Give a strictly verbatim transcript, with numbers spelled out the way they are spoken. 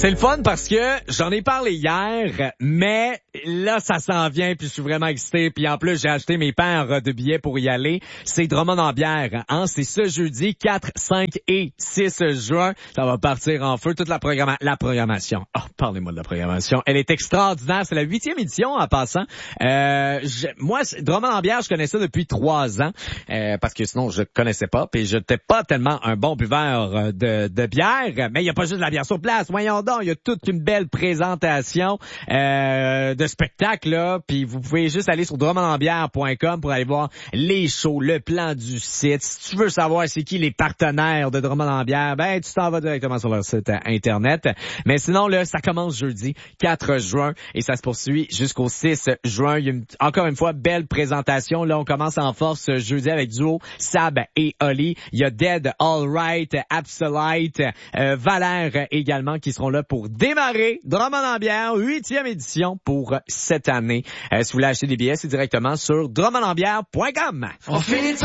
C'est le fun parce que j'en ai parlé hier, mais là, ça s'en vient, puis je suis vraiment excité. Puis en plus, j'ai acheté mes paires de billets pour y aller. C'est Drummond en bière, hein? C'est ce jeudi, quatre, cinq et six juin. Ça va partir en feu, toute la, programma- la programmation. Oh, parlez-moi de la programmation. Elle est extraordinaire. C'est la huitième édition en passant. Euh, je, moi, Drummond en bière, je connais ça depuis trois ans, euh, parce que sinon, je connaissais pas. Puis j'étais pas tellement un bon buveur de, de bière. Mais il y a pas juste de la bière sur place. Voyons donc, il y a toute une belle présentation euh, de spectacle là, puis vous pouvez juste aller sur drummond en bière point com pour aller voir les shows, le plan du site. Si tu veux savoir c'est qui les partenaires de Drummond en bière, ben tu t'en vas directement sur leur site internet. Mais sinon là, ça commence jeudi quatre juin et ça se poursuit jusqu'au six juin. Il y a une, encore une fois belle présentation. Là, on commence en force jeudi avec Duo, Sab et Oli. Il y a Dead, All Right, Absolute, euh, Valère également qui seront là pour démarrer Drummond en bière, huitième édition pour cette année. Euh, si vous voulez acheter des billets, c'est directement sur drummond en bière point com. On finit